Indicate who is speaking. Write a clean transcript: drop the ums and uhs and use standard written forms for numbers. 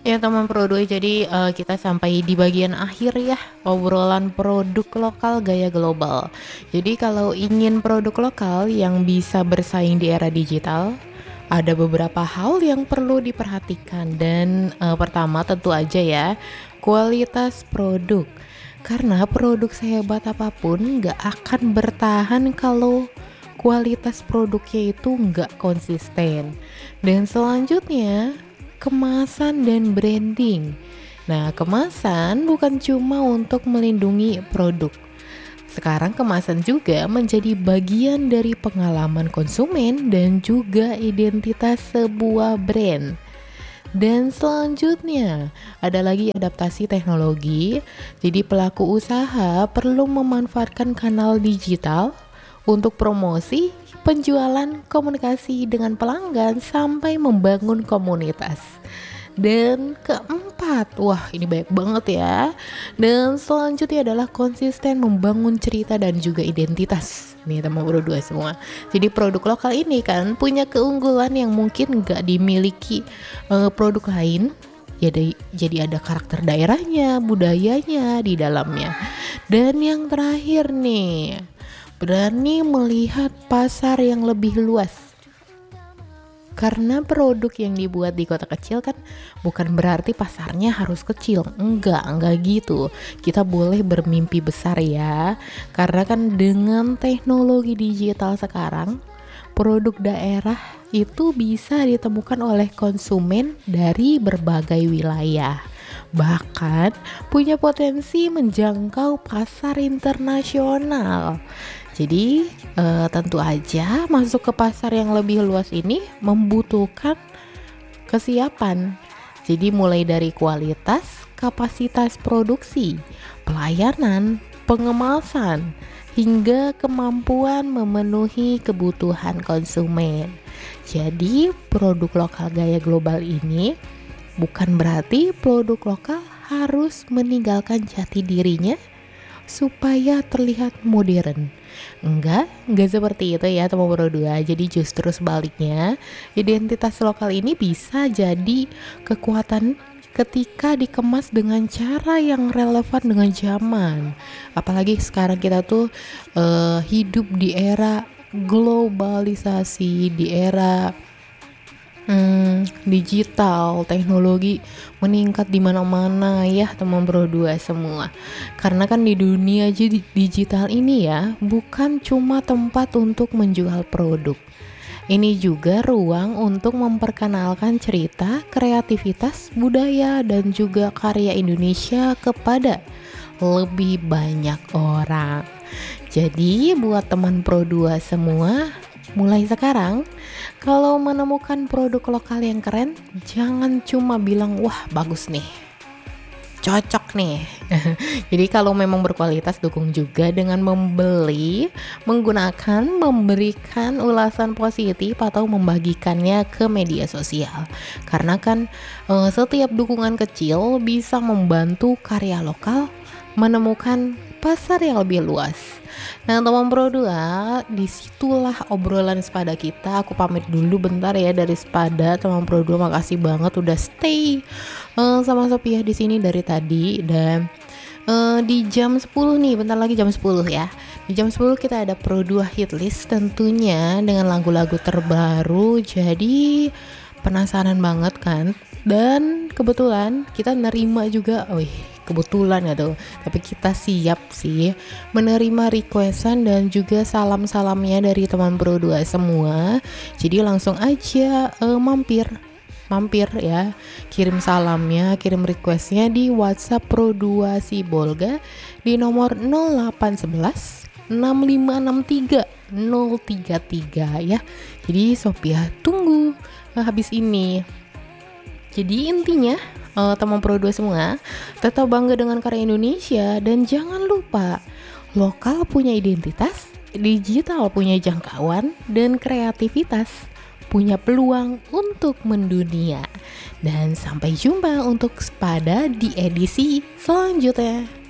Speaker 1: Ya teman Pro 2, jadi kita sampai di bagian akhir ya, obrolan produk lokal gaya global. Jadi kalau ingin produk lokal yang bisa bersaing di era digital, ada beberapa hal yang perlu diperhatikan. Dan pertama tentu aja ya, kualitas produk. Karena produk sehebat apapun nggak akan bertahan kalau kualitas produknya itu nggak konsisten. Dan selanjutnya, kemasan dan branding. Nah, kemasan bukan cuma untuk melindungi produk. Sekarang kemasan juga menjadi bagian dari pengalaman konsumen dan juga identitas sebuah brand. Dan selanjutnya, ada lagi adaptasi teknologi. Jadi pelaku usaha perlu memanfaatkan kanal digital untuk promosi, penjualan, komunikasi dengan pelanggan sampai membangun komunitas. Dan keempat, wah ini banyak banget ya. Dan selanjutnya adalah konsisten membangun cerita dan juga identitas. Nih teman berdua semua. Jadi produk lokal ini kan punya keunggulan yang mungkin gak dimiliki produk lain. Jadi ada karakter daerahnya, budayanya di dalamnya. Dan yang terakhir nih, berani melihat pasar yang lebih luas. Karena produk yang dibuat di kota kecil kan bukan berarti pasarnya harus kecil. Enggak gitu. Kita boleh bermimpi besar ya. Karena kan dengan teknologi digital sekarang, produk daerah itu bisa ditemukan oleh konsumen dari berbagai wilayah. Bahkan punya potensi menjangkau pasar internasional. Jadi tentu aja masuk ke pasar yang lebih luas ini membutuhkan kesiapan. Jadi mulai dari kualitas, kapasitas produksi, pelayanan, pengemasan, hingga kemampuan memenuhi kebutuhan konsumen. Jadi produk lokal gaya global ini bukan berarti produk lokal harus meninggalkan jati dirinya supaya terlihat modern. Enggak seperti itu ya teman berdua. Jadi justru sebaliknya, identitas lokal ini bisa jadi kekuatan ketika dikemas dengan cara yang relevan dengan zaman. Apalagi sekarang kita tuh hidup di era globalisasi, di era digital, teknologi meningkat di mana-mana ya teman berdua semua. Karena kan di dunia digital ini ya, bukan cuma tempat untuk menjual produk. Ini juga ruang untuk memperkenalkan cerita, kreativitas, budaya, dan juga karya Indonesia kepada lebih banyak orang. Jadi buat teman Pro 2 semua, mulai sekarang kalau menemukan produk lokal yang keren, jangan cuma bilang wah bagus nih, cocok nih. Jadi kalau memang berkualitas, dukung juga dengan membeli, menggunakan, memberikan ulasan positif atau membagikannya ke media sosial. Karena kan setiap dukungan kecil bisa membantu karya lokal menemukan pasar yang lebih luas. Nah teman Pro 2, disitulah obrolan sepada kita. Aku pamit dulu bentar ya dari sepada teman Pro 2. Makasih banget udah stay sama Sophia di sini dari tadi. Dan di jam 10 nih, bentar lagi jam 10 ya. Di jam 10 kita ada Pro 2 hit list tentunya dengan lagu-lagu terbaru. Jadi penasaran banget kan? Dan kebetulan kita nerima juga, kebetulan ya tuh, tapi kita siap sih menerima requestan dan juga salam-salamnya dari teman Pro 2 semua. Jadi langsung aja mampir ya, kirim salamnya, kirim requestnya di WhatsApp Pro 2 Sibolga di nomor 0811 6563 033 ya. Jadi Sophia tunggu habis ini. Jadi intinya teman Pro 2 semua, tetap bangga dengan karya Indonesia dan jangan lupa lokal punya identitas, digital punya jangkauan, dan kreativitas punya peluang untuk mendunia. Dan sampai jumpa untuk sepada di edisi selanjutnya.